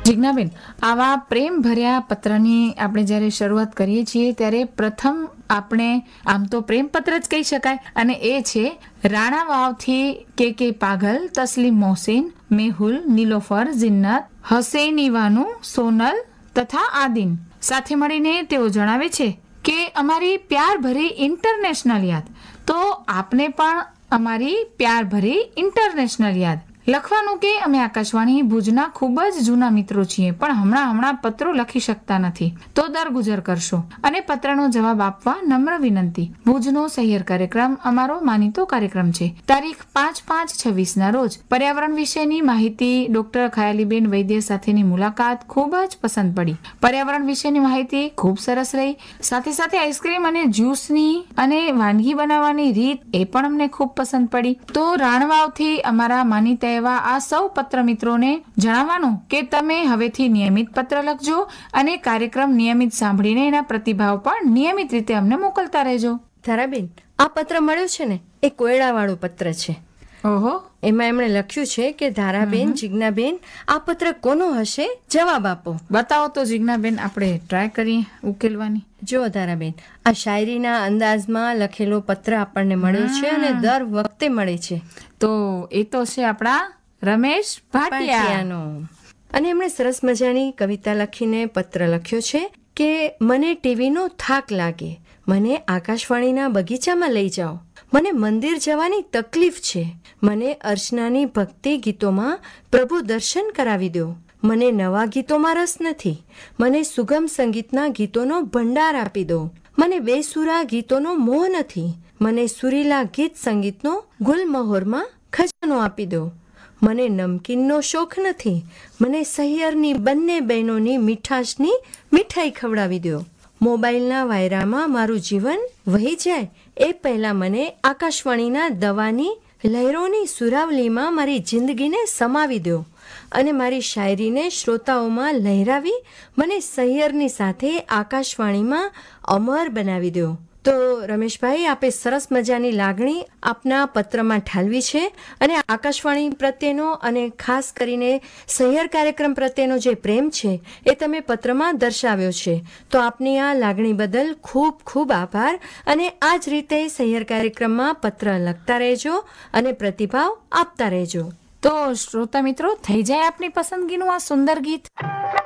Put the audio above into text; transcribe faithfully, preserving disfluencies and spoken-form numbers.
જિજ્ઞાબેન, આવા પ્રેમ ભર્યા પત્રની આપણે જ્યારે શરૂઆત કરીએ છીએ ત્યારે પ્રથમ આપણે આમ તો પ્રેમ પત્ર જ કહી શકાય, અને એ છે રાણા વાવથી કે કે પાગલ, તસ્લીમ મોહસિન, મેહુલ, નીલોફર, જિન્નત, હસૈનીવાનુ, સોનલ તથા આદિન સાથે મળીને તેઓ જણાવે છે કે અમારી પ્યાર ભરી ઇન્ટરનેશનલ યાદ. તો આપને પણ અમારી પ્યાર ભરી ઇન્ટરનેશનલ યાદ. લખવાનું કે અમે આકાશવાણી ભુજના ખૂબ જ જૂના મિત્રો છીએ, પણ હમણાં હમણાં પત્રો લખી શકતા નથી, તો દરગુજર કરશો. અને પત્રનો જવાબ આપવા નમ્ર વિનંતી. ભુજનો સહિયર કાર્યક્રમ અમારો માનીતો કાર્યક્રમ છે. તારીખ પાંચ પાંચ છવ્વીસ ના રોજ પર્યાવરણ વિશેની માહિતી ડોક્ટર ખયાલીબેન વૈદ્ય સાથેની મુલાકાત ખૂબ જ પસંદ પડી. પર્યાવરણ વિશેની માહિતી ખૂબ સરસ રહી. સાથે સાથે આઈસ્ક્રીમ અને જ્યુસની અને વાનગી બનાવવાની રીત એ પણ અમને ખૂબ પસંદ પડી. તો રાણવાવથી અમારા માનીતા એવા આ સૌ પત્ર મિત્રોને જણાવવાનું કે તમે હવેથી નિયમિત પત્ર લખજો અને કાર્યક્રમ નિયમિત સાંભળીને એના પ્રતિભાવ પણ નિયમિત રીતે અમને મોકલતા રહેજો. ધારાબેન, આ પત્ર મળ્યો છે ને એ કોયડા વાળું પત્ર છે. ઓહો. એમાં એમણે લખ્યું છે કે ધારાબેન, જિજ્ઞાબેન, આ પત્ર કોનો હશે, જવાબ આપો. બતાવો તો જિજ્ઞાબેન, આપણે ટ્રાય કરીએ ઉકેલવાની. જો ધારાબેન, આ શાયરીના અંદાજમાં લખેલો પત્ર આપણને મળ્યો છે અને દર વખતે મળે છે. તો એ તો છે આપણા રમેશ ભાટિયાનો. અને એમણે સરસ મજાની કવિતા લખીને પત્ર લખ્યો છે કે મને ટીવીનો થાક લાગે, મને આકાશવાણીના બગીચામાં લઈ જાઓ, મને મંદિર જવાની તકલીફ છે, મને અર્ચનાની ભક્તિ ગીતોમાં પ્રભુ દર્શન કરાવી દો, મને નવા ગીતોમાં રસ નથી, મને સુગમ સંગીતના ગીતોનો ભંડાર આપી દો, મને બેસુરા ગીતોનો મોહ નથી, મને સુરીલા ગીત સંગીતનો ગુલમહોરમાં ખજાનો આપી દો, મને નમકીનનો શોખ નથી, મને સહિયરની બંને બહેનોની મીઠાશની મીઠાઈ ખવડાવી દો, મોબાઈલના વાયરામાં મારું જીવન વહી જાય એ પહેલા મને આકાશવાણીના દવાની લહેરોની સુરાવલીમાં મારી જિંદગીને સમાવી દો અને મારી શાયરીને શ્રોતાઓમાં લહેરાવી મને સહિયરની સાથે આકાશવાણીમાં અમર બનાવી દો. તો રમેશભાઈ, આપે સરસ મજાની લાગણી આપના પત્રમાં ઠાલવી છે અને આકાશવાણી પ્રત્યેનો અને ખાસ કરીને સહિયર કાર્યક્રમ પ્રત્યેનો જે પ્રેમ છે એ તમે પત્રમાં દર્શાવ્યો છે. તો આપની આ લાગણી બદલ ખૂબ ખૂબ આભાર. અને આ જ રીતે સહિયર કાર્યક્રમમાં પત્ર લખતા રહેજો અને પ્રતિભાવ આપતા રહેજો. તો શ્રોતા મિત્રો, થઈ જાય આપની પસંદગીનું આ સુંદર ગીત.